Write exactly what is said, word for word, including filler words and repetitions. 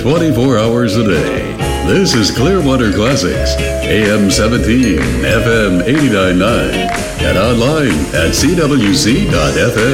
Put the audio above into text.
twenty-four hours a day. This is Clearwater Classics, A M seventeen, F M eighty-nine point nine, and online at C W C dot F M.